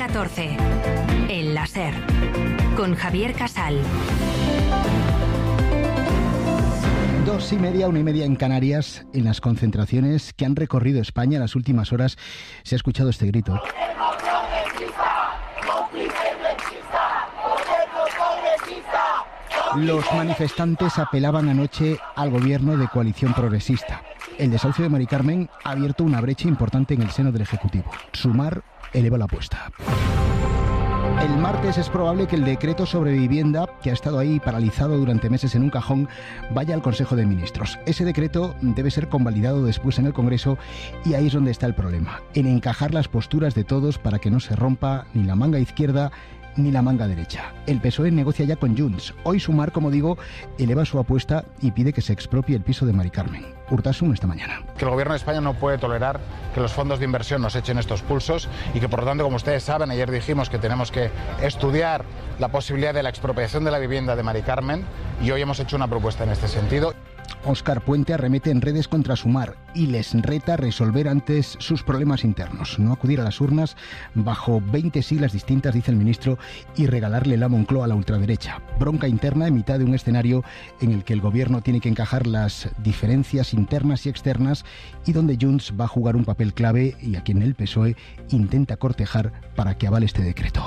14. El láser. Con Javier Casal. 2:30, 1:30 en Canarias. En las concentraciones que han recorrido España en las últimas horas se ha escuchado este grito. Los manifestantes apelaban anoche al gobierno de coalición progresista. El desahucio de Mari Carmen ha abierto una brecha importante en el seno del Ejecutivo. Sumar eleva la apuesta. El martes es probable que el decreto sobre vivienda, que ha estado ahí paralizado durante meses en un cajón, vaya al Consejo de Ministros. Ese decreto debe ser convalidado después en el Congreso y ahí es donde está el problema, en encajar las posturas de todos para que no se rompa ni la manga izquierda ni la manga derecha. El PSOE negocia ya con Junts. Hoy Sumar, como digo, eleva su apuesta y pide que se expropie el piso de Mari Carmen. Urtasun esta mañana. Que el gobierno de España no puede tolerar que los fondos de inversión nos echen estos pulsos y que, por lo tanto, como ustedes saben, ayer dijimos que tenemos que estudiar la posibilidad de la expropiación de la vivienda de Mari Carmen y hoy hemos hecho una propuesta en este sentido. Óscar Puente arremete en redes contra Sumar y les reta a resolver antes sus problemas internos, no acudir a las urnas bajo 20 siglas distintas, dice el ministro, y regalarle la Moncloa a la ultraderecha. Bronca interna en mitad de un escenario en el que el gobierno tiene que encajar las diferencias internas y externas y donde Junts va a jugar un papel clave y a quien el PSOE intenta cortejar para que avale este decreto.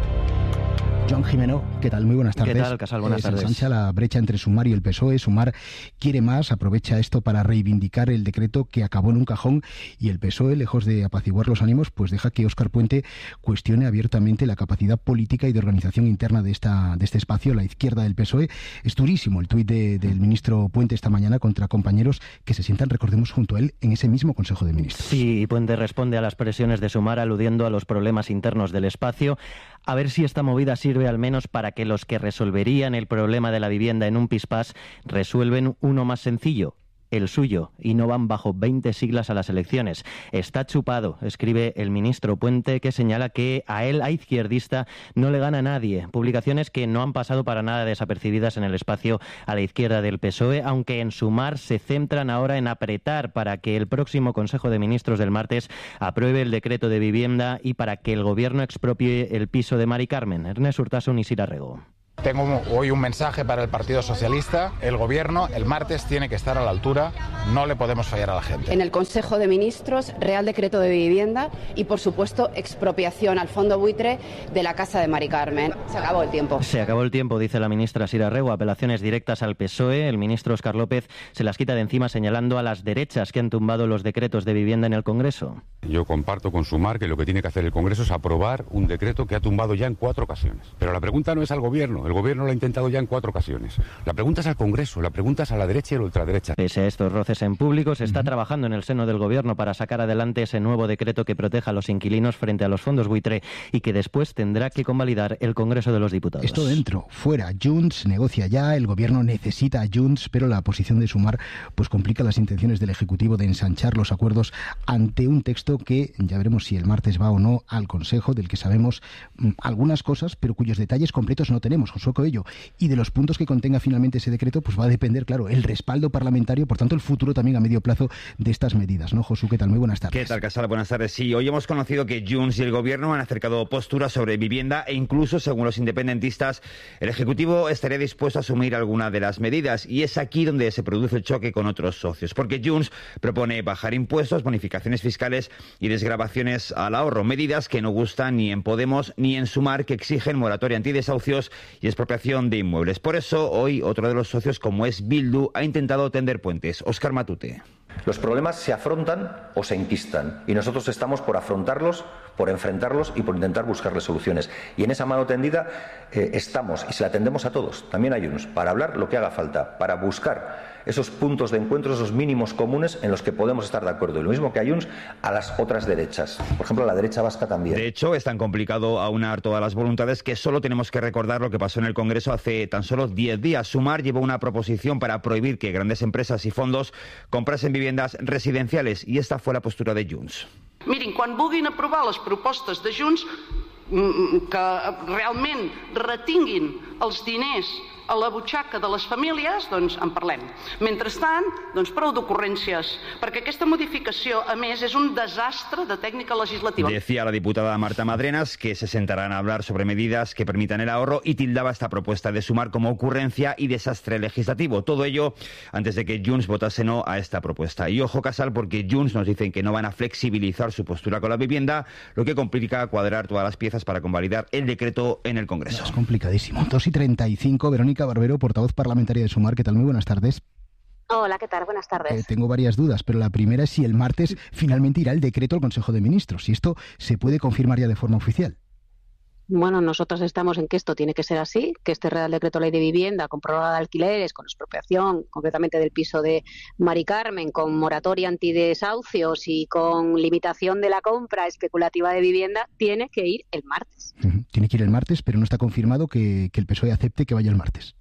Joan Jimeno, ¿qué tal? Muy buenas tardes. ¿Qué tal, Casal? Buenas tardes. Se ensancha la brecha entre Sumar y el PSOE. Sumar quiere más, aprovecha esto para reivindicar el decreto que acabó en un cajón y el PSOE, lejos de apaciguar los ánimos, pues deja que Óscar Puente cuestione abiertamente la capacidad política y de organización interna de este espacio, la izquierda del PSOE. Es durísimo el tuit del ministro Puente esta mañana contra compañeros que se sientan, recordemos, junto a él en ese mismo Consejo de Ministros. Sí, Puente responde a las presiones de Sumar aludiendo a los problemas internos del espacio. A ver si esta movida sirve al menos para que los que resolverían el problema de la vivienda en un pispás resuelven uno más sencillo, el suyo, y no van bajo 20 siglas a las elecciones. Está chupado, escribe el ministro Puente, que señala que a él, a izquierdista, no le gana nadie. Publicaciones que no han pasado para nada desapercibidas en el espacio a la izquierda del PSOE, aunque en Sumar se centran ahora en apretar para que el próximo Consejo de Ministros del martes apruebe el decreto de vivienda y para que el gobierno expropie el piso de Mari Carmen. Ernest Urtasun y Sira Rego. Tengo hoy un mensaje para el Partido Socialista. El gobierno el martes tiene que estar a la altura. No le podemos fallar a la gente. En el Consejo de Ministros, Real Decreto de Vivienda y, por supuesto, expropiación al fondo buitre de la casa de Mari Carmen. Se acabó el tiempo. Se acabó el tiempo, dice la ministra Sira Rego. Apelaciones directas al PSOE. El ministro Óscar López se las quita de encima señalando a las derechas que han tumbado los decretos de vivienda en el Congreso. Yo comparto con Sumar que lo que tiene que hacer el Congreso es aprobar un decreto que ha tumbado ya en 4 ocasiones. Pero la pregunta no es al gobierno. El gobierno lo ha intentado ya en 4 ocasiones. La pregunta es al Congreso, la pregunta es a la derecha y a la ultraderecha. Pese a estos roces en público, se está trabajando en el seno del gobierno para sacar adelante ese nuevo decreto que proteja a los inquilinos frente a los fondos buitre y que después tendrá que convalidar el Congreso de los Diputados. Esto dentro, fuera. Junts negocia ya, el gobierno necesita a Junts, pero la posición de Sumar pues complica las intenciones del Ejecutivo de ensanchar los acuerdos ante un texto que ya veremos si el martes va o no al Consejo, del que sabemos algunas cosas, pero cuyos detalles completos no tenemos. Josué Coello. Y de los puntos que contenga finalmente ese decreto, pues va a depender, claro, el respaldo parlamentario, por tanto el futuro también a medio plazo de estas medidas, ¿no? Josu, ¿qué tal? Muy buenas tardes. ¿Qué tal, Casal? Buenas tardes. Sí, hoy hemos conocido que Junts y el Gobierno han acercado posturas sobre vivienda e incluso, según los independentistas, el Ejecutivo estaría dispuesto a asumir alguna de las medidas y es aquí donde se produce el choque con otros socios, porque Junts propone bajar impuestos, bonificaciones fiscales y desgravaciones al ahorro, medidas que no gustan ni en Podemos ni en Sumar, que exigen moratoria antidesahucios y expropiación de inmuebles. Por eso, hoy, otro de los socios, como es Bildu, ha intentado tender puentes. Óscar Matute. Los problemas se afrontan o se enquistan y nosotros estamos por afrontarlos, por enfrentarlos y por intentar buscarles soluciones. Y en esa mano tendida estamos y se la tendemos a todos, también a Junts, para hablar lo que haga falta, para buscar esos puntos de encuentro, esos mínimos comunes en los que podemos estar de acuerdo. Y lo mismo que a Junts, a las otras derechas. Por ejemplo, a la derecha vasca también. De hecho, es tan complicado aunar todas las voluntades que solo tenemos que recordar lo que pasó en el Congreso hace tan solo 10 días. Sumar llevó una proposición para prohibir que grandes empresas y fondos comprasen viviendas residenciales y esta fue la postura de Junts. Mirin, quan vulguin aprovar les propostes de Junts que realment retinguin els diners a la butxaca de les famílies, doncs en parlem. Mentrestant, doncs prou d'ocurrències, perquè aquesta modificació, a més, és un desastre de tècnica legislativa. Decía la diputada Marta Madrenas que se sentarán a hablar sobre medidas que permitan el ahorro y tildaba esta propuesta de Sumar como ocurrencia y desastre legislativo. Todo ello antes de que Junts votase no a esta propuesta. Y ojo, Casal, porque Junts nos dicen que no van a flexibilizar su postura con la vivienda, lo que complica cuadrar todas las piezas para convalidar el decreto en el Congreso. Es complicadísimo. 2:35, Verónica Barbero, portavoz parlamentaria de Sumar. ¿Qué tal? Muy buenas tardes. Hola, ¿qué tal? Buenas tardes. Tengo varias dudas, pero la primera es si el martes finalmente irá el decreto al Consejo de Ministros, si esto se puede confirmar ya de forma oficial. Bueno, nosotros estamos en que esto tiene que ser así, que este Real Decreto Ley de Vivienda, con prórroga de alquileres, con expropiación, concretamente del piso de Mari Carmen, con moratoria antidesahucios y con limitación de la compra especulativa de vivienda, tiene que ir el martes. Tiene que ir el martes, pero no está confirmado que el PSOE acepte que vaya el martes.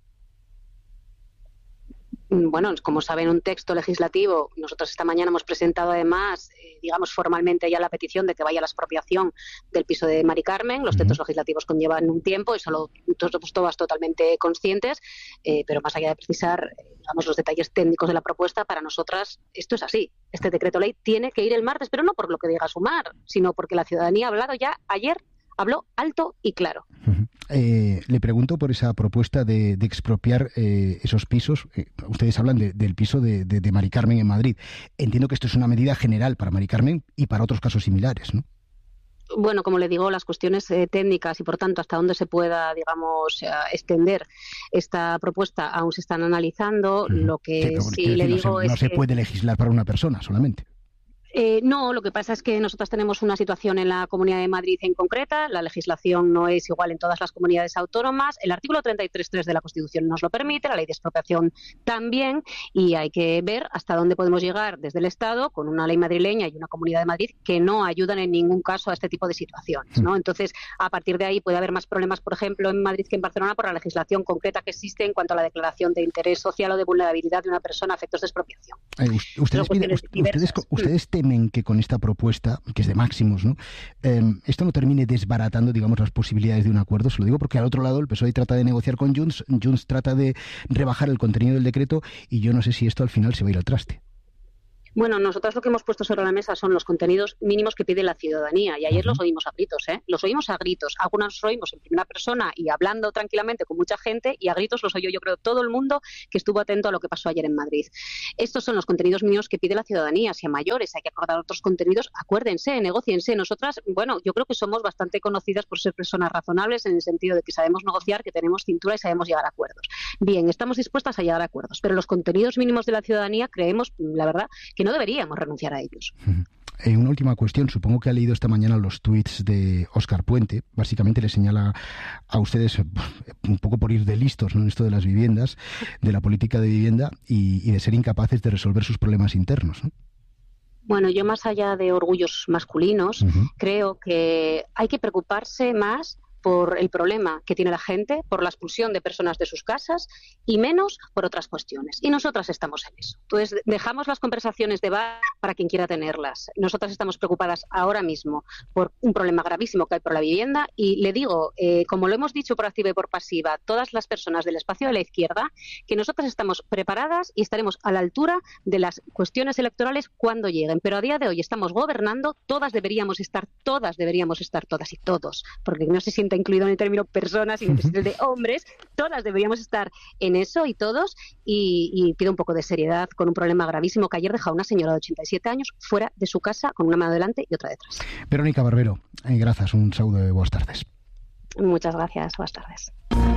Bueno, como saben, un texto legislativo, nosotros esta mañana hemos presentado además, digamos formalmente ya la petición de que vaya la expropiación del piso de Mari Carmen. Los textos legislativos conllevan un tiempo y solo todas totalmente conscientes, pero más allá de precisar, digamos, los detalles técnicos de la propuesta, para nosotras esto es así. Este decreto ley tiene que ir el martes, pero no por lo que diga Sumar, sino porque la ciudadanía ha hablado ya ayer, habló alto y claro. Le pregunto por esa propuesta de expropiar esos pisos. Ustedes hablan del piso de Mari Carmen en Madrid. Entiendo que esto es una medida general para Mari Carmen y para otros casos similares, ¿no? Bueno, como le digo, las cuestiones técnicas y, por tanto, hasta dónde se pueda, digamos, extender esta propuesta aún se están analizando. Lo que sí le digo es que... No se puede legislar para una persona solamente. No, lo que pasa es que nosotros tenemos una situación en la Comunidad de Madrid en concreta, la legislación no es igual en todas las comunidades autónomas, el artículo 33.3 de la Constitución nos lo permite, la ley de expropiación también, y hay que ver hasta dónde podemos llegar desde el Estado con una ley madrileña y una Comunidad de Madrid que no ayudan en ningún caso a este tipo de situaciones, ¿no? Entonces, a partir de ahí puede haber más problemas, por ejemplo, en Madrid que en Barcelona por la legislación concreta que existe en cuanto a la declaración de interés social o de vulnerabilidad de una persona a efectos de expropiación. Ustedes temen que con esta propuesta, que es de máximos, ¿no? Esto no termine desbaratando, digamos, las posibilidades de un acuerdo. Se lo digo porque al otro lado el PSOE trata de negociar con Junts trata de rebajar el contenido del decreto y yo no sé si esto al final se va a ir al traste. Bueno, nosotros lo que hemos puesto sobre la mesa son los contenidos mínimos que pide la ciudadanía y ayer los oímos a gritos, Los oímos a gritos. Algunos los oímos en primera persona y hablando tranquilamente con mucha gente y a gritos los oyó, yo creo, todo el mundo que estuvo atento a lo que pasó ayer en Madrid. Estos son los contenidos mínimos que pide la ciudadanía. Si a mayores hay que acordar otros contenidos, acuérdense, negóciense. Nosotras, bueno, yo creo que somos bastante conocidas por ser personas razonables en el sentido de que sabemos negociar, que tenemos cintura y sabemos llegar a acuerdos. Bien, estamos dispuestas a llegar a acuerdos, pero los contenidos mínimos de la ciudadanía creemos, la verdad, que no deberíamos renunciar a ellos. Una última cuestión. Supongo que ha leído esta mañana los tuits de Óscar Puente. Básicamente le señala a ustedes un poco por ir de listos, ¿no?, en esto de las viviendas, de la política de vivienda y de ser incapaces de resolver sus problemas internos, ¿no? Bueno, yo más allá de orgullos masculinos, creo que hay que preocuparse más por el problema que tiene la gente, por la expulsión de personas de sus casas y menos por otras cuestiones. Y nosotras estamos en eso. Entonces, dejamos las conversaciones de bar para quien quiera tenerlas. Nosotras estamos preocupadas ahora mismo por un problema gravísimo que hay por la vivienda y le digo, como lo hemos dicho por activa y por pasiva, todas las personas del espacio de la izquierda, que nosotras estamos preparadas y estaremos a la altura de las cuestiones electorales cuando lleguen. Pero a día de hoy estamos gobernando, todas deberíamos estar todas y todos, porque no se siente incluido en el término personas y en el de hombres, todas deberíamos estar en eso y todos, y pido un poco de seriedad con un problema gravísimo que ayer deja a una señora de 87 años fuera de su casa con una mano delante y otra detrás. Verónica Barbero, gracias, un saludo de buenas tardes. Muchas gracias, buenas tardes.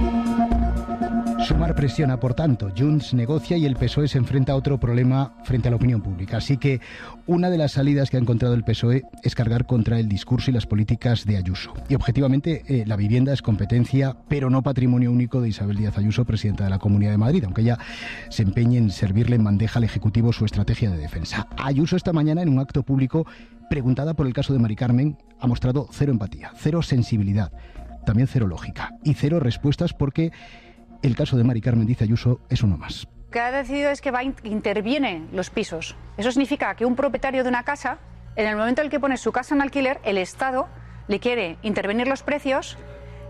Sumar presiona, por tanto, Junts negocia y el PSOE se enfrenta a otro problema frente a la opinión pública. Así que una de las salidas que ha encontrado el PSOE es cargar contra el discurso y las políticas de Ayuso. Y objetivamente la vivienda es competencia, pero no patrimonio único de Isabel Díaz Ayuso, presidenta de la Comunidad de Madrid, aunque ella se empeñe en servirle en bandeja al Ejecutivo su estrategia de defensa. Ayuso esta mañana en un acto público, preguntada por el caso de Mari Carmen, ha mostrado cero empatía, cero sensibilidad, también cero lógica y cero respuestas porque el caso de Mari Carmen, dice Ayuso, es uno más. Lo que ha decidido es que interviene los pisos. Eso significa que un propietario de una casa, en el momento en el que pone su casa en alquiler, el Estado le quiere intervenir los precios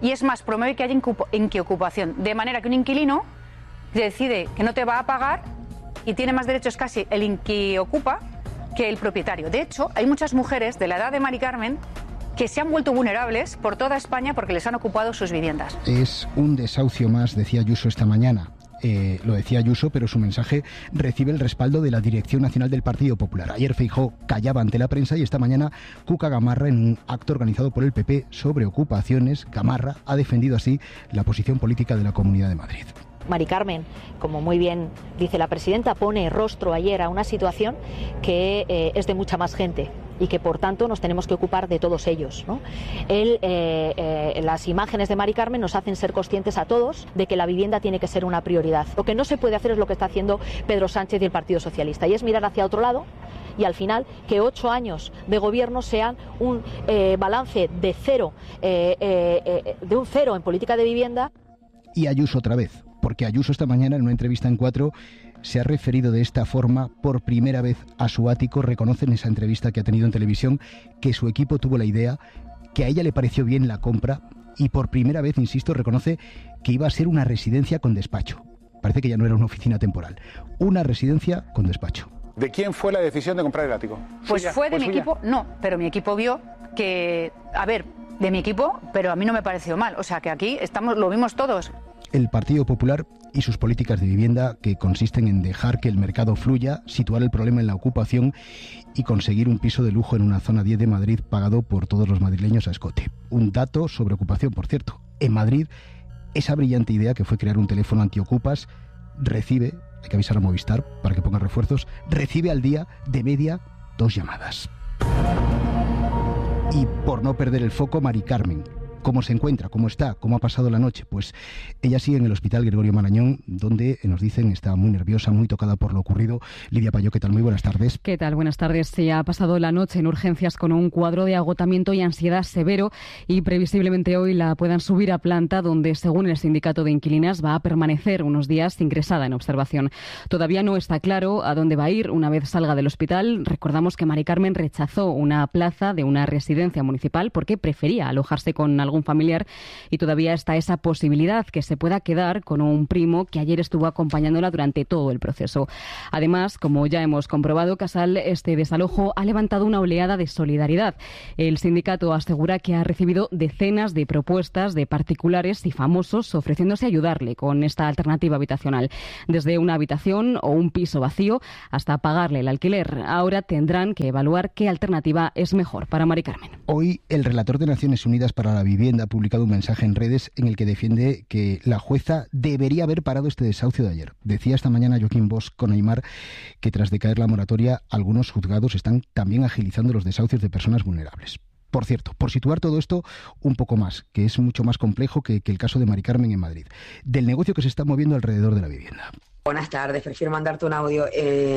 y es más, promueve que haya inquiocupación, de manera que un inquilino decide que no te va a pagar y tiene más derechos casi el inquiocupa que el propietario. De hecho, hay muchas mujeres de la edad de Mari Carmen que se han vuelto vulnerables por toda España porque les han ocupado sus viviendas. Es un desahucio más, decía Ayuso esta mañana. Lo decía Ayuso, pero su mensaje recibe el respaldo de la Dirección Nacional del Partido Popular. Ayer Feijóo callaba ante la prensa y esta mañana Cuca Gamarra, en un acto organizado por el PP sobre ocupaciones, Gamarra ha defendido así la posición política de la Comunidad de Madrid. Mari Carmen, como muy bien dice la presidenta, pone rostro ayer a una situación que es de mucha más gente y que por tanto nos tenemos que ocupar de todos ellos, ¿no? Las imágenes de Mari Carmen nos hacen ser conscientes a todos de que la vivienda tiene que ser una prioridad. Lo que no se puede hacer es lo que está haciendo Pedro Sánchez y el Partido Socialista, y es mirar hacia otro lado y al final que 8 años de gobierno sean un balance de cero, de un cero en política de vivienda. Y Ayuso otra vez, porque Ayuso esta mañana en una entrevista en 4 se ha referido de esta forma por primera vez a su ático. Reconoce en esa entrevista que ha tenido en televisión que su equipo tuvo la idea, que a ella le pareció bien la compra y por primera vez, insisto, reconoce que iba a ser una residencia con despacho. Parece que ya no era una oficina temporal, una residencia con despacho. ¿De quién fue la decisión de comprar el ático? Pues fue de mi equipo, no, pero mi equipo vio que, a ver, de mi equipo, pero a mí no me pareció mal. O sea, que aquí lo vimos todos. El Partido Popular y sus políticas de vivienda, que consisten en dejar que el mercado fluya, situar el problema en la ocupación y conseguir un piso de lujo en una zona 10 de Madrid pagado por todos los madrileños a escote. Un dato sobre ocupación, por cierto. En Madrid, esa brillante idea que fue crear un teléfono antiocupas recibe, hay que avisar a Movistar para que ponga refuerzos, recibe al día de media 2 llamadas. Y por no perder el foco, Mari Carmen. ¿Cómo se encuentra? ¿Cómo está? ¿Cómo ha pasado la noche? Pues ella sigue en el Hospital Gregorio Marañón, donde nos dicen está muy nerviosa, muy tocada por lo ocurrido. Lidia Payó, ¿qué tal? Muy buenas tardes. ¿Qué tal? Buenas tardes. Se ha pasado la noche en urgencias con un cuadro de agotamiento y ansiedad severo y previsiblemente hoy la puedan subir a planta, donde, según el sindicato de inquilinas, va a permanecer unos días ingresada en observación. Todavía no está claro a dónde va a ir una vez salga del hospital. Recordamos que Mari Carmen rechazó una plaza de una residencia municipal porque prefería alojarse con algún familiar y todavía está esa posibilidad que se pueda quedar con un primo que ayer estuvo acompañándola durante todo el proceso. Además, como ya hemos comprobado, Casal, este desalojo ha levantado una oleada de solidaridad. El sindicato asegura que ha recibido decenas de propuestas de particulares y famosos ofreciéndose a ayudarle con esta alternativa habitacional, desde una habitación o un piso vacío hasta pagarle el alquiler. Ahora tendrán que evaluar qué alternativa es mejor para Mari Carmen. Hoy el relator de Naciones Unidas para la Vivienda ha publicado un mensaje en redes en el que defiende que la jueza debería haber parado este desahucio de ayer. Decía esta mañana Joaquín Bosch con Aimar que tras decaer la moratoria, algunos juzgados están también agilizando los desahucios de personas vulnerables. Por cierto, por situar todo esto un poco más, que es mucho más complejo que el caso de Mari Carmen en Madrid, del negocio que se está moviendo alrededor de la vivienda. Buenas tardes, prefiero mandarte un audio.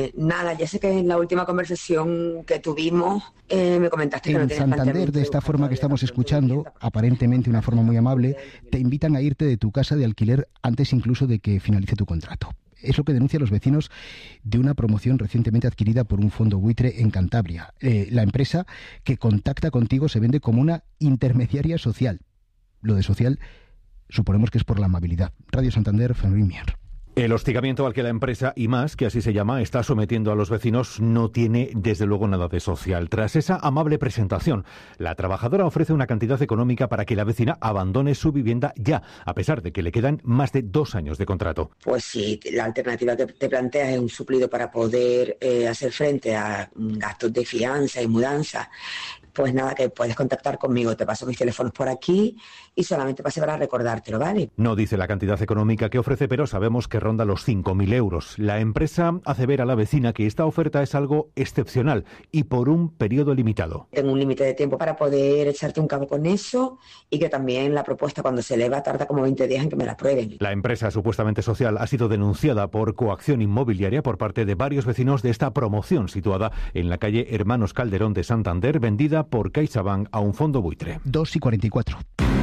Ya sé que en la última conversación que tuvimos me comentaste que no tienes planteamiento. En Santander, de esta forma que estamos escuchando, aparentemente una forma muy amable, te invitan a irte de tu casa de alquiler antes incluso de que finalice tu contrato. Es lo que denuncian los vecinos de una promoción recientemente adquirida por un fondo buitre en Cantabria. La empresa que contacta contigo se vende como una intermediaria social. Lo de social suponemos que es por la amabilidad. Radio Santander, Fenrir Mier. El hostigamiento al que la empresa IMAS, que así se llama, está sometiendo a los vecinos no tiene desde luego nada de social. Tras esa amable presentación, la trabajadora ofrece una cantidad económica para que la vecina abandone su vivienda ya, a pesar de que le quedan más de 2 años de contrato. Pues sí, la alternativa que te planteas es un suplido para poder hacer frente a gastos de fianza y mudanza. Pues nada, que puedes contactar conmigo, te paso mis teléfonos por aquí y solamente pasé para recordártelo, ¿vale? No dice la cantidad económica que ofrece, pero sabemos que ronda los 5.000 euros. La empresa hace ver a la vecina que esta oferta es algo excepcional y por un periodo limitado. Tengo un límite de tiempo para poder echarte un cabo con eso y que también la propuesta cuando se eleva tarda como 20 días en que me la aprueben. La empresa supuestamente social ha sido denunciada por coacción inmobiliaria por parte de varios vecinos de esta promoción situada en la calle Hermanos Calderón de Santander, vendida por CaixaBank a un fondo buitre. 2:44. En el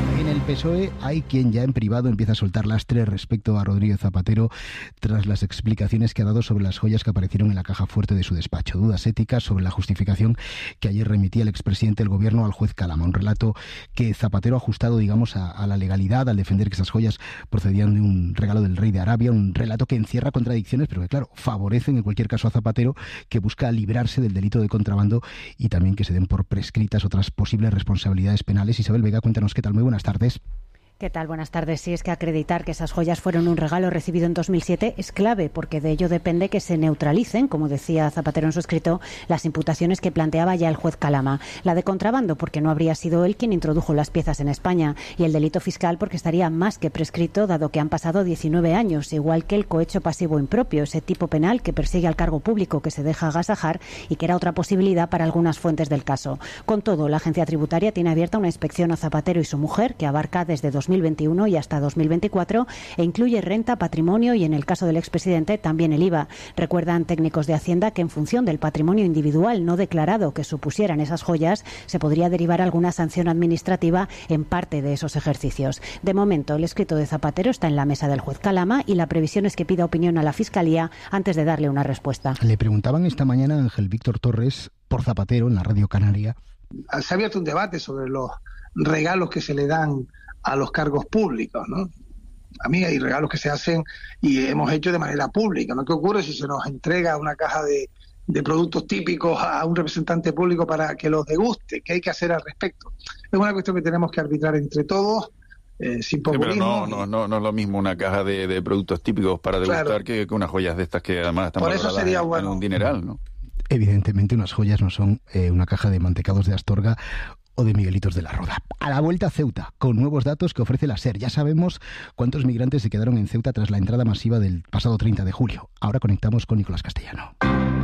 PSOE hay quien ya en privado empieza a soltar lastre respecto a Rodríguez Zapatero tras las explicaciones que ha dado sobre las joyas que aparecieron en la caja fuerte de su despacho. Dudas éticas sobre la justificación que ayer remitía el expresidente del gobierno al juez Calama. Un relato que Zapatero ha ajustado, digamos, a la legalidad al defender que esas joyas procedían de un regalo del rey de Arabia. Un relato que encierra contradicciones, pero que, claro, favorecen en cualquier caso a Zapatero, que busca librarse del delito de contrabando y también que se den por prescritas otras posibles responsabilidades penales. Isabel Vega, cuéntanos qué tal. Muy buenas tardes. ¿Qué tal? Buenas tardes. Sí, es que acreditar que esas joyas fueron un regalo recibido en 2007 es clave, porque de ello depende que se neutralicen, como decía Zapatero en su escrito, las imputaciones que planteaba ya el juez Calama. La de contrabando, porque no habría sido él quien introdujo las piezas en España, y el delito fiscal, porque estaría más que prescrito, dado que han pasado 19 años, igual que el cohecho pasivo impropio, ese tipo penal que persigue al cargo público que se deja agasajar y que era otra posibilidad para algunas fuentes del caso. Con todo, la agencia tributaria tiene abierta una inspección a Zapatero y su mujer, que abarca desde 2021 y hasta 2024 e incluye renta, patrimonio y, en el caso del expresidente, también el IVA. Recuerdan técnicos de Hacienda que en función del patrimonio individual no declarado que supusieran esas joyas, se podría derivar alguna sanción administrativa en parte de esos ejercicios. De momento, el escrito de Zapatero está en la mesa del juez Calama y la previsión es que pida opinión a la Fiscalía antes de darle una respuesta. Le preguntaban esta mañana a Ángel Víctor Torres por Zapatero en la Radio Canaria. Se ha abierto un debate sobre los regalos que se le dan a los cargos públicos, ¿no? A mí hay regalos que se hacen y hemos hecho de manera pública, ¿no? ¿Qué ocurre si se nos entrega una caja de productos típicos a un representante público para que los deguste? ¿Qué hay que hacer al respecto? Es una cuestión que tenemos que arbitrar entre todos, sin populismo. Pero no es lo mismo una caja de productos típicos para degustar, claro, que unas joyas de estas que además están valoradas en un dineral, ¿no? Evidentemente unas joyas no son una caja de mantecados de Astorga o de Miguelitos de la Roda. A la vuelta a Ceuta, con nuevos datos que ofrece la SER. Ya sabemos cuántos migrantes se quedaron en Ceuta tras la entrada masiva del pasado 30 de julio. Ahora conectamos con Nicolás Castellano.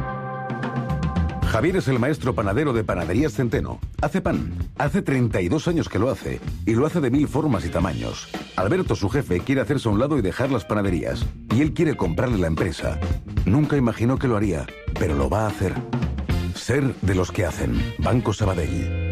Javier es el maestro panadero de Panaderías Centeno. Hace pan. Hace 32 años que lo hace. Y lo hace de 1000 formas y tamaños. Alberto, su jefe, quiere hacerse a un lado y dejar las panaderías. Y él quiere comprarle la empresa. Nunca imaginó que lo haría, pero lo va a hacer. Ser de los que hacen. Banco Sabadell.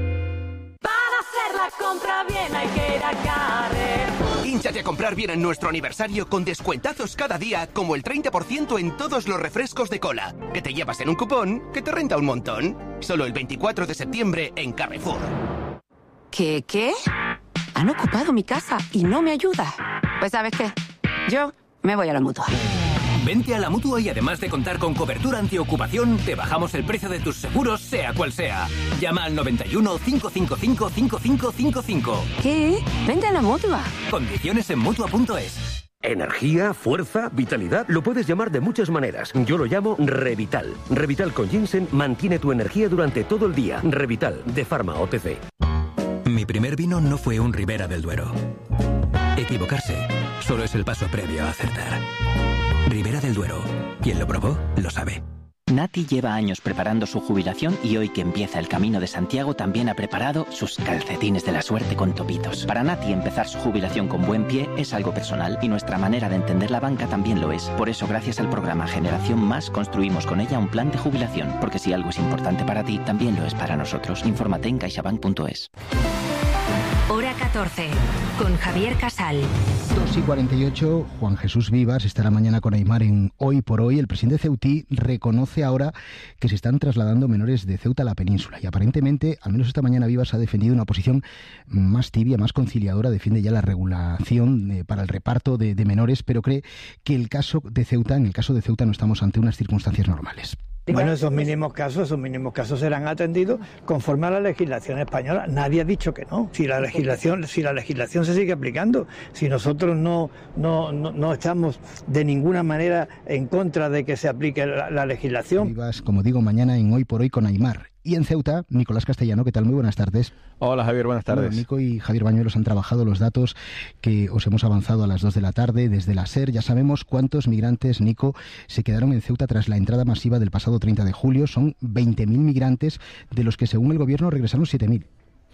Compra bien, hay que ir a Carrefour. Hínchate a comprar bien en nuestro aniversario con descuentazos cada día, como el 30% en todos los refrescos de cola, que te llevas en un cupón que te renta un montón. Solo el 24 de septiembre en Carrefour. ¿Qué? Han ocupado mi casa y no me ayuda. Pues ¿sabes qué? Yo me voy a la Mutua. Vente a la Mutua y además de contar con cobertura antiocupación, te bajamos el precio de tus seguros, sea cual sea. Llama al 91 555 5555. ¿Qué? Vente a la Mutua. Condiciones en Mutua.es. Energía, fuerza, vitalidad, lo puedes llamar de muchas maneras. Yo lo llamo Revital. Revital con ginseng mantiene tu energía durante todo el día. Revital, de Pharma OTC. Mi primer vino no fue un Ribera del Duero. Equivocarse solo es el paso previo a acertar. Ribera del Duero. Quien lo probó, lo sabe. Nati lleva años preparando su jubilación y hoy que empieza el Camino de Santiago también ha preparado sus calcetines de la suerte con topitos. Para Nati empezar su jubilación con buen pie es algo personal y nuestra manera de entender la banca también lo es. Por eso, gracias al programa Generación Más, construimos con ella un plan de jubilación. Porque si algo es importante para ti, también lo es para nosotros. Infórmate en caixabank.es. Hora 14, con Javier Casal. 2:48, Juan Jesús Vivas estará mañana con Aimar en Hoy por Hoy. El presidente ceutí reconoce ahora que se están trasladando menores de Ceuta a la península y aparentemente, al menos esta mañana, Vivas ha defendido una posición más tibia, más conciliadora, defiende ya la regulación para el reparto de menores, pero cree que en el caso de Ceuta no estamos ante unas circunstancias normales. Bueno, esos mínimos casos serán atendidos conforme a la legislación española. Nadie ha dicho que no. Si la legislación se sigue aplicando, si nosotros no estamos de ninguna manera en contra de que se aplique la legislación. Vivas, como digo, mañana en Hoy por Hoy con Aimar. Y en Ceuta, Nicolás Castellano, ¿qué tal? Muy buenas tardes. Hola Javier, buenas tardes. Bueno, Nico y Javier Bañuelos han trabajado los datos que os hemos avanzado a las 2 de la tarde desde la SER. Ya sabemos cuántos migrantes, Nico, se quedaron en Ceuta tras la entrada masiva del pasado 30 de julio. Son 20.000 migrantes, de los que según el gobierno regresaron 7.000.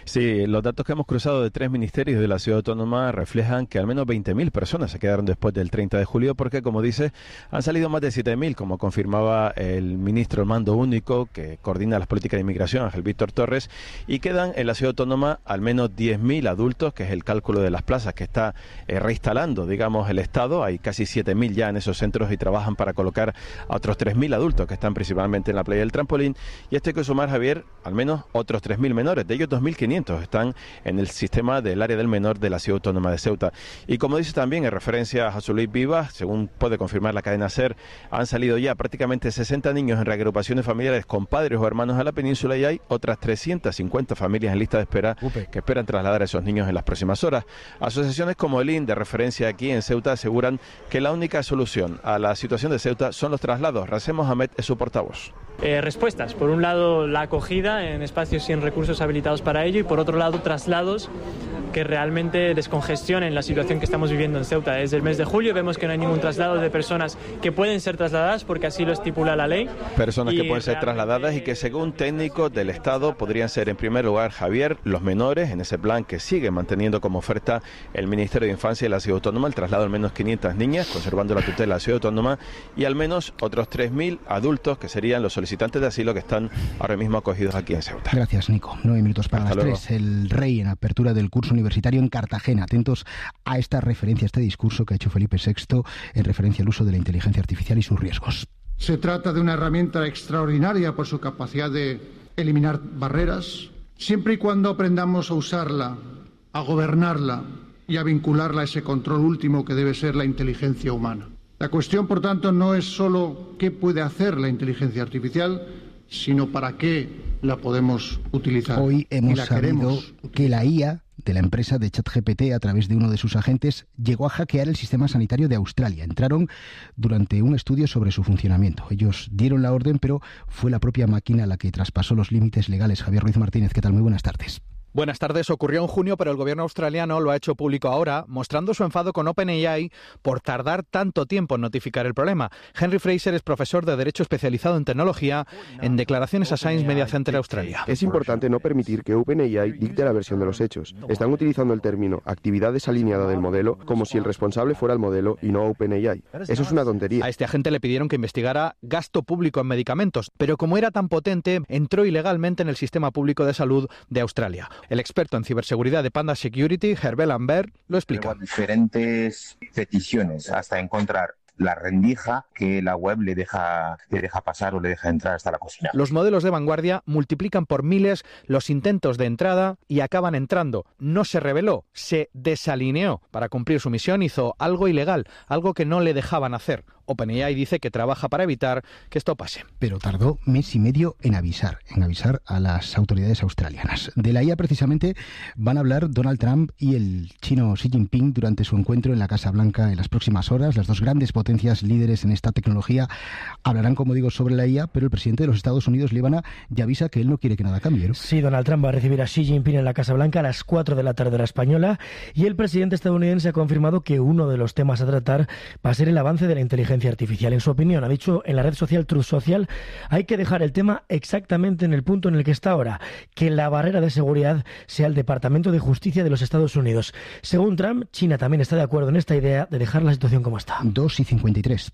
Sí, los datos que hemos cruzado de 3 ministerios de la ciudad autónoma reflejan que al menos 20.000 personas se quedaron después del 30 de julio porque, como dice, han salido más de 7.000, como confirmaba el ministro al mando único que coordina las políticas de inmigración, Ángel Víctor Torres, y quedan en la ciudad autónoma al menos 10.000 adultos, que es el cálculo de las plazas que está reinstalando, digamos, el Estado. Hay casi 7.000 ya en esos centros y trabajan para colocar a otros 3.000 adultos que están principalmente en la playa del Trampolín. Y esto hay que sumar, Javier, al menos otros 3.000 menores. De ellos, 2.500 están en el sistema del área del menor de la ciudad autónoma de Ceuta. Y como dice también, en referencia a José Luis Vivas, según puede confirmar la cadena SER, han salido ya prácticamente 60 niños en reagrupaciones familiares con padres o hermanos a la península y hay otras 350 familias en lista de espera que esperan trasladar a esos niños en las próximas horas. Asociaciones como el IN, de referencia aquí en Ceuta, aseguran que la única solución a la situación de Ceuta son los traslados. Rasem Mohamed es su portavoz. Respuestas. Por un lado, la acogida en espacios sin recursos habilitados para ello y por otro lado, traslados que realmente descongestionen la situación que estamos viviendo en Ceuta. Desde el mes de julio vemos que no hay ningún traslado de personas que pueden ser trasladadas porque así lo estipula la ley. Personas que pueden ser trasladadas y que según técnicos del Estado podrían ser en primer lugar, Javier, los menores, en ese plan que sigue manteniendo como oferta el Ministerio de Infancia y la Ciudad Autónoma, el traslado de al menos 500 niñas, conservando la tutela de la Ciudad Autónoma, y al menos otros 3.000 adultos que serían los solicitantes de asilo que están ahora mismo acogidos aquí en Ceuta. Gracias, Nico. 9 minutos para las 3. El rey en apertura del curso universitario en Cartagena. Atentos a esta referencia, a este discurso que ha hecho Felipe VI en referencia al uso de la inteligencia artificial y sus riesgos. Se trata de una herramienta extraordinaria por su capacidad de eliminar barreras, siempre y cuando aprendamos a usarla, a gobernarla y a vincularla a ese control último que debe ser la inteligencia humana. La cuestión, por tanto, no es solo qué puede hacer la inteligencia artificial, sino para qué la podemos utilizar. Hoy hemos sabido que la IA de la empresa de ChatGPT, a través de uno de sus agentes, llegó a hackear el sistema sanitario de Australia. Entraron durante un estudio sobre su funcionamiento. Ellos dieron la orden, pero fue la propia máquina la que traspasó los límites legales. Javier Ruiz Martínez, ¿qué tal? Muy buenas tardes. Buenas tardes. Ocurrió en junio, pero el gobierno australiano lo ha hecho público ahora, mostrando su enfado con OpenAI por tardar tanto tiempo en notificar el problema. Henry Fraser es profesor de Derecho especializado en tecnología en declaraciones a Science Media Center Australia. Es importante no permitir que OpenAI dicte la versión de los hechos. Están utilizando el término actividad desalineada del modelo como si el responsable fuera el modelo y no OpenAI. Eso es una tontería. A este agente le pidieron que investigara gasto público en medicamentos, pero como era tan potente, entró ilegalmente en el sistema público de salud de Australia. El experto en ciberseguridad de Panda Security, Herbert Lambert, lo explica. Diferentes peticiones hasta encontrar la rendija que la web le deja pasar o le deja entrar hasta la cocina. Los modelos de vanguardia multiplican por miles los intentos de entrada y acaban entrando. No se rebeló, se desalineó. Para cumplir su misión hizo algo ilegal, algo que no le dejaban hacer. OpenAI dice que trabaja para evitar que esto pase. Pero tardó mes y medio en avisar a las autoridades australianas. De la IA precisamente van a hablar Donald Trump y el chino Xi Jinping durante su encuentro en la Casa Blanca en las próximas horas. Las dos grandes potencias líderes en esta tecnología hablarán, como digo, sobre la IA, pero el presidente de los Estados Unidos, Líbana, ya avisa que él no quiere que nada cambie, ¿no? Sí, Donald Trump va a recibir a Xi Jinping en la Casa Blanca a las 4 de la tarde hora española y el presidente estadounidense ha confirmado que uno de los temas a tratar va a ser el avance de la inteligencia artificial. En su opinión, ha dicho en la red social Truth Social, hay que dejar el tema exactamente en el punto en el que está ahora, que la barrera de seguridad sea el Departamento de Justicia de los Estados Unidos. Según Trump, China también está de acuerdo en esta idea de dejar la situación como está. 2:53.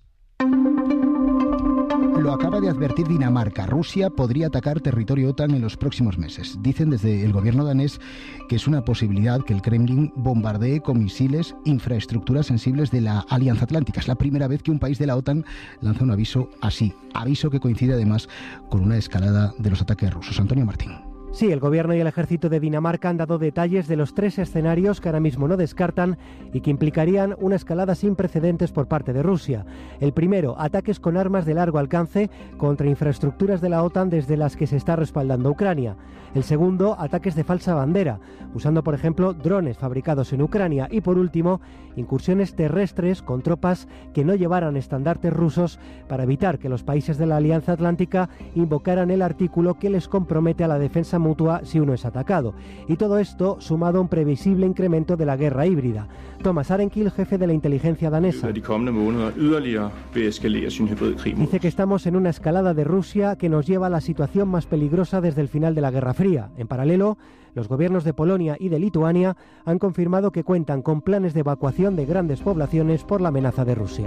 Lo acaba de advertir Dinamarca. Rusia podría atacar territorio OTAN en los próximos meses. Dicen desde el gobierno danés que es una posibilidad que el Kremlin bombardee con misiles infraestructuras sensibles de la Alianza Atlántica. Es la primera vez que un país de la OTAN lanza un aviso así. Aviso que coincide además con una escalada de los ataques rusos. Antonio Martín. Sí, el gobierno y el ejército de Dinamarca han dado detalles de los 3 escenarios que ahora mismo no descartan y que implicarían una escalada sin precedentes por parte de Rusia. El primero, ataques con armas de largo alcance contra infraestructuras de la OTAN desde las que se está respaldando Ucrania. El segundo, ataques de falsa bandera, usando por ejemplo drones fabricados en Ucrania. Y por último, incursiones terrestres con tropas que no llevaran estandartes rusos para evitar que los países de la Alianza Atlántica invocaran el artículo que les compromete a la defensa mutua si uno es atacado. Y todo esto sumado a un previsible incremento de la guerra híbrida. Thomas Arenkiel, jefe de la inteligencia danesa, dice que estamos en una escalada de Rusia que nos lleva a la situación más peligrosa desde el final de la Guerra Fría. En paralelo, los gobiernos de Polonia y de Lituania han confirmado que cuentan con planes de evacuación de grandes poblaciones por la amenaza de Rusia.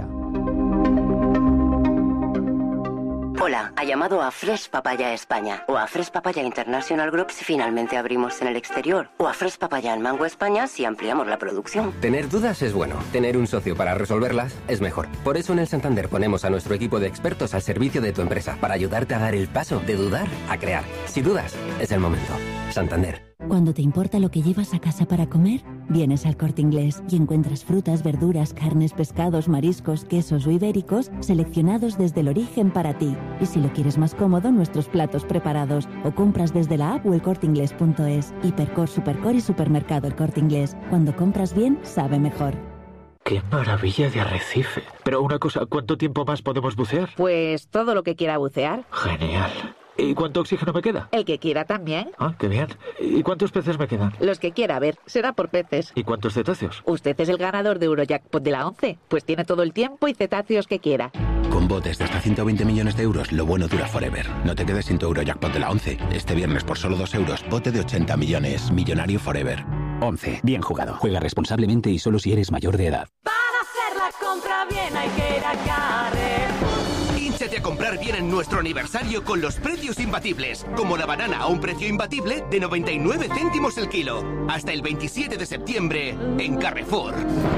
Hola, ha llamado a Fresh Papaya España o a Fresh Papaya International Group si finalmente abrimos en el exterior o a Fresh Papaya en Mango España si ampliamos la producción. Tener dudas es bueno, tener un socio para resolverlas es mejor. Por eso en el Santander ponemos a nuestro equipo de expertos al servicio de tu empresa para ayudarte a dar el paso de dudar a crear. Si dudas, es el momento. Santander. Cuando te importa lo que llevas a casa para comer, vienes al Corte Inglés y encuentras frutas, verduras, carnes, pescados, mariscos, quesos o ibéricos seleccionados desde el origen para ti. Y si lo quieres más cómodo, nuestros platos preparados o compras desde la app o elcorteinglés.es. Hipercor, Supercor y Supermercado El Corte Inglés. Cuando compras bien, sabe mejor. ¡Qué maravilla de arrecife! Pero una cosa, ¿cuánto tiempo más podemos bucear? Pues todo lo que quiera bucear. Genial. ¿Y cuánto oxígeno me queda? El que quiera también. Ah, qué bien. ¿Y cuántos peces me quedan? Los que quiera, a ver, será por peces. ¿Y cuántos cetáceos? Usted es el ganador de Eurojackpot de la 11, pues tiene todo el tiempo y cetáceos que quiera. Con botes de hasta 120 millones de euros, lo bueno dura forever. No te quedes sin tu Eurojackpot de la 11. Este viernes por solo 2 euros, bote de 80 millones. Millonario forever. 11. Bien jugado. Juega responsablemente y solo si eres mayor de edad. Para hacer la compra bien hay que ir a Carrefour. Hínchate a comprar bien en nuestro aniversario con los precios imbatibles. Como la banana a un precio imbatible de 99 céntimos el kilo. Hasta el 27 de septiembre en Carrefour.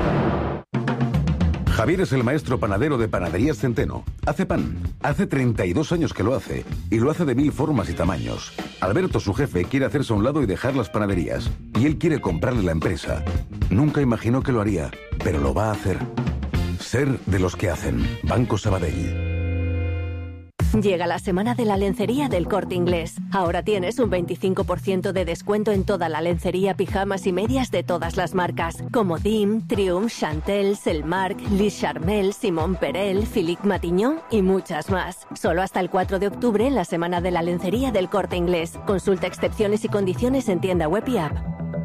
Javier es el maestro panadero de Panaderías Centeno. Hace pan. Hace 32 años que lo hace. Y lo hace de 1000 formas y tamaños. Alberto, su jefe, quiere hacerse a un lado y dejar las panaderías. Y él quiere comprarle la empresa. Nunca imaginó que lo haría, pero lo va a hacer. Ser de los que hacen. Banco Sabadell. Llega la semana de la lencería del Corte Inglés. Ahora tienes un 25% de descuento en toda la lencería, pijamas y medias de todas las marcas, como Dim, Triumph, Chantel, Selmark, Lis Charmel, Simon Perel, Philippe Matignon y muchas más. Solo hasta el 4 de octubre en la semana de la lencería del Corte Inglés. Consulta excepciones y condiciones en tienda web y app.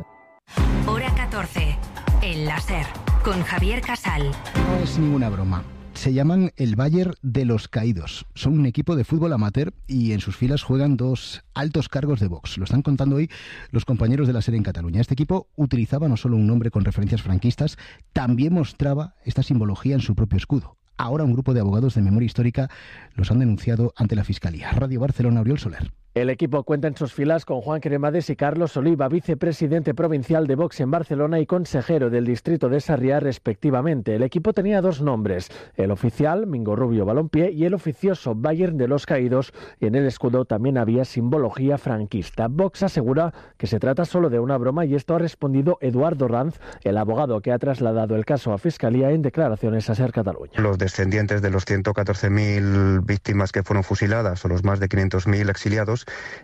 Hora 14. El láser. Con Javier Casal. No es ninguna broma. Se llaman el Bayern de los Caídos. Son un equipo de fútbol amateur y en sus filas juegan 2 altos cargos de Vox. Lo están contando hoy los compañeros de la SER en Cataluña. Este equipo utilizaba no solo un nombre con referencias franquistas, también mostraba esta simbología en su propio escudo. Ahora un grupo de abogados de memoria histórica los han denunciado ante la Fiscalía. Radio Barcelona, Oriol Soler. El equipo cuenta en sus filas con Juan Cremades y Carlos Oliva, vicepresidente provincial de Vox en Barcelona y consejero del distrito de Sarriá, respectivamente. El equipo tenía 2 nombres, el oficial, Mingo Rubio Balompié, y el oficioso Bayern de los Caídos, y en el escudo también había simbología franquista. Vox asegura que se trata solo de una broma y esto ha respondido Eduardo Ranz, el abogado que ha trasladado el caso a Fiscalía en declaraciones a SER Cataluña. Los descendientes de los 114.000 víctimas que fueron fusiladas o los más de 500.000 exiliados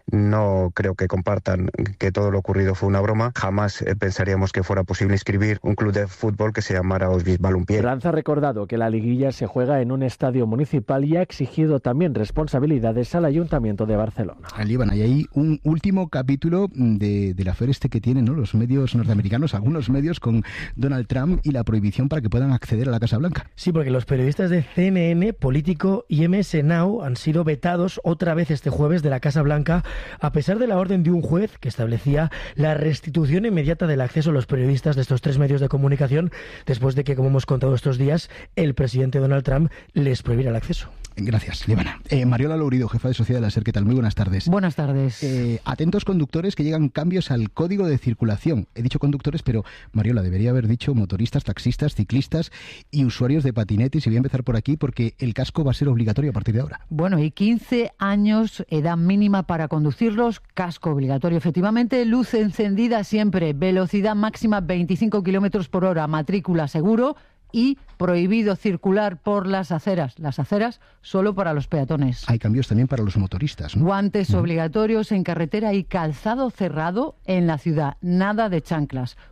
no creo que compartan que todo lo ocurrido fue una broma. Jamás pensaríamos que fuera posible inscribir un club de fútbol que se llamara Auschwitz Balompié. Ranz ha recordado que la liguilla se juega en un estadio municipal y ha exigido también responsabilidades al Ayuntamiento de Barcelona. Líbana, hay ahí un último capítulo del affair que tienen, ¿no?, los medios norteamericanos, algunos medios, con Donald Trump y la prohibición para que puedan acceder a la Casa Blanca. Sí, porque los periodistas de CNN, Político y MS Now han sido vetados otra vez este jueves de la Casa Blanca a pesar de la orden de un juez que establecía la restitución inmediata del acceso a los periodistas de estos 3 medios de comunicación después de que, como hemos contado estos días, el presidente Donald Trump les prohibiera el acceso. Gracias, Líbana. Mariola Lourido, jefa de Sociedad de la SER, ¿qué tal? Muy buenas tardes. Buenas tardes. Atentos conductores, que llegan cambios al código de circulación. He dicho conductores, pero Mariola debería haber dicho motoristas, taxistas, ciclistas y usuarios de patinetes. Y voy a empezar por aquí porque el casco va a ser obligatorio a partir de ahora. Bueno, y 15 años, edad mínima para conducirlos, casco obligatorio efectivamente, luz encendida siempre, velocidad máxima 25 kilómetros por hora, matrícula seguro y prohibido circular por las aceras solo para los peatones. Hay cambios también para los motoristas, ¿no? Guantes obligatorios en carretera y calzado cerrado en la ciudad, nada de chanclas.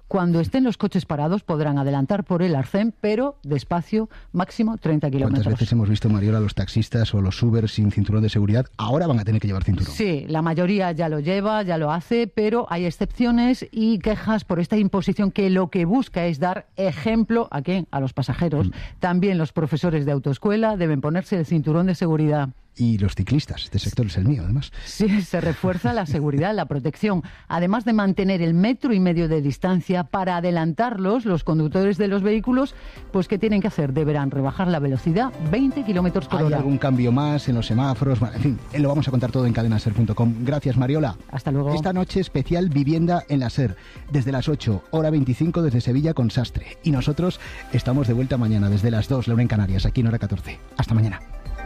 Cuando estén los coches parados podrán adelantar por el arcén, pero despacio, máximo 30 kilómetros. ¿Cuántas veces hemos visto, Mariola, a los taxistas o los Uber sin cinturón de seguridad? Ahora van a tener que llevar cinturón. Sí, la mayoría ya lo lleva, ya lo hace, pero hay excepciones y quejas por esta imposición que lo que busca es dar ejemplo ¿a quién? A los pasajeros. También los profesores de autoescuela deben ponerse el cinturón de seguridad. Y los ciclistas, este sector es el mío, además. Sí, se refuerza la seguridad, la protección. Además de mantener el 1,5 metros de distancia para adelantarlos, los conductores de los vehículos, pues ¿qué tienen que hacer? Deberán rebajar la velocidad 20 kilómetros por hora. ¿Hay algún cambio más en los semáforos? Bueno, en fin, lo vamos a contar todo en cadenaser.com. Gracias, Mariola. Hasta luego. Esta noche especial Vivienda en la SER, desde las 8, hora 25 desde Sevilla con Sastre. Y nosotros estamos de vuelta mañana desde las 2, la 1 en Canarias, aquí en hora 14. Hasta mañana.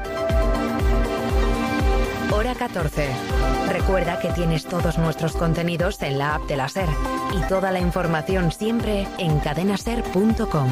Hora 14. Recuerda que tienes todos nuestros contenidos en la app de la SER y toda la información siempre en cadenaser.com.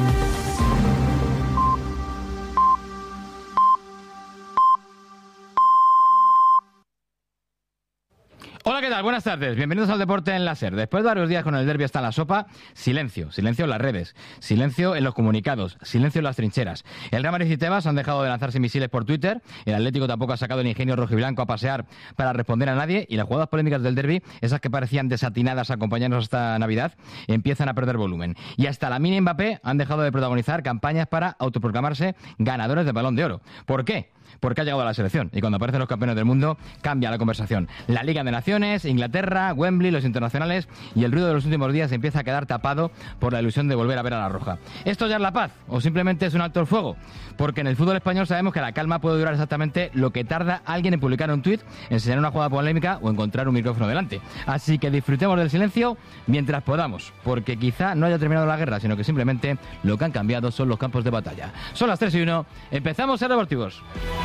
Hola, ¿qué tal? Buenas tardes. Bienvenidos al Deporte en la SER. Después de varios días con el derbi hasta la sopa, silencio. Silencio en las redes. Silencio en los comunicados. Silencio en las trincheras. El Real Madrid y Tebas han dejado de lanzarse misiles por Twitter. El Atlético tampoco ha sacado el ingenio rojiblanco a pasear para responder a nadie. Y las jugadas polémicas del derbi, esas que parecían desatinadas a acompañarnos hasta Navidad, empiezan a perder volumen. Y hasta la mini Mbappé han dejado de protagonizar campañas para autoproclamarse ganadores del Balón de Oro. ¿Por qué? Porque ha llegado a la selección y cuando aparecen los campeones del mundo cambia la conversación. La Liga de Naciones, Inglaterra, Wembley, los internacionales y el ruido de los últimos días empieza a quedar tapado por la ilusión de volver a ver a la Roja. ¿Esto ya es la paz o simplemente es un alto el fuego? Porque en el fútbol español sabemos que la calma puede durar exactamente lo que tarda alguien en publicar un tuit, enseñar una jugada polémica o encontrar un micrófono delante. Así que disfrutemos del silencio mientras podamos, porque quizá no haya terminado la guerra, sino que simplemente lo que han cambiado son los campos de batalla. Son las 3:01, empezamos Ser Deportivos.